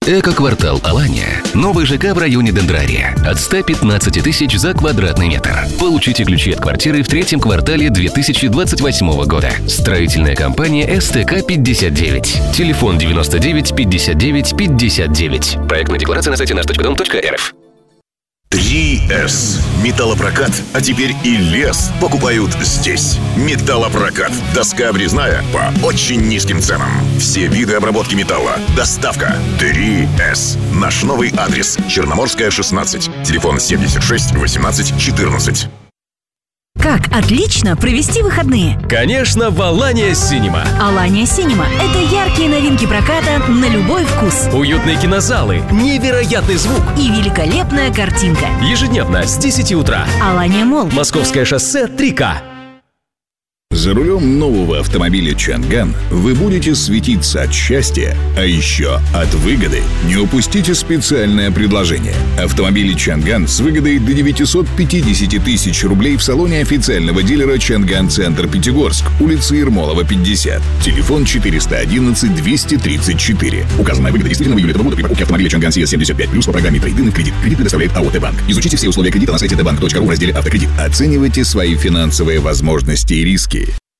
Эко-квартал Алания. Новый ЖК в районе Дендрария. От 115 тысяч за квадратный метр. Получите ключи от квартиры в третьем квартале 2028 года. Строительная компания СТК-59. Телефон 99 59 59. Проектная декларация на сайте nаш.дом.рф. 3С. Металлопрокат, а теперь и лес покупают здесь. Металлопрокат. Доска обрезная по очень низким ценам. Все виды обработки металла. Доставка. 3С. Наш новый адрес. Черноморская, 16. Телефон 76 18 14. Как отлично провести выходные? Конечно, в Алания Синема. Алания Синема – это яркие новинки проката на любой вкус. Уютные кинозалы, невероятный звук и великолепная картинка. Ежедневно с 10 утра. Алания Молл. Московское шоссе 3К. За рулем нового автомобиля Чанган вы будете светиться от счастья, а еще от выгоды. Не упустите специальное предложение. Автомобили Чанган с выгодой до 950 тысяч рублей в салоне официального дилера Чанган Центр Пятигорск, улица Ермолова, 50. Телефон 411-234. Указанная выгода действительно в июле этого года при покупке автомобиля Чанган CS75+, по программе «Трейд-ин» в кредит. Кредит предоставляет АО «Т-банк». Изучите все условия кредита на сайте tbank.ru в разделе «Автокредит». Оценивайте свои финансовые возможности и риски.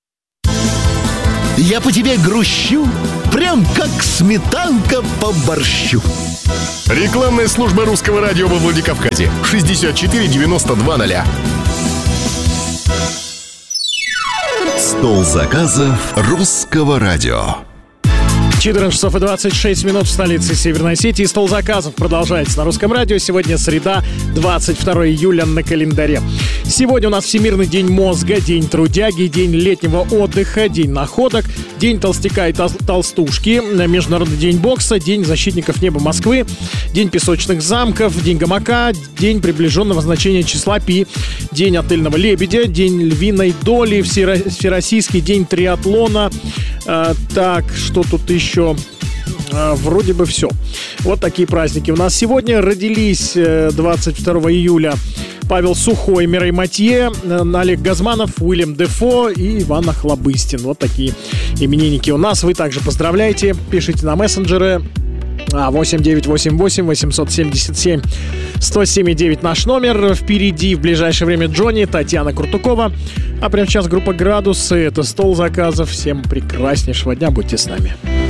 Я по тебе грущу, прям как сметанка по борщу. Рекламная служба русского радио во Владикавказе. 64 92 0. Стол заказов русского радио. 14 часов и 26 минут в столице Северной Осетии. Стол заказов продолжается на русском радио. Сегодня среда, 22 июля на календаре. Сегодня у нас Всемирный день мозга, день трудяги, день летнего отдыха, день находок, день толстяка и толстушки, Международный день бокса, день защитников неба Москвы, день песочных замков, день гамака, день приближенного значения числа пи, день отельного лебедя, день львиной доли, всероссийский день триатлона. Так, что тут еще? Вроде бы все. Вот такие праздники у нас сегодня. Родились 22 июля Павел Сухой, Мирей Матье, Олег Газманов, Уильям Дефо и Иван Охлобыстин. Вот такие именинники у нас. Вы также поздравляйте. Пишите на мессенджеры 8988 877 107,9 наш номер. Впереди в ближайшее время Джонни, Татьяна Куртукова. А прямо сейчас группа «Градусы». Это стол заказов. Всем прекраснейшего дня. Будьте с нами.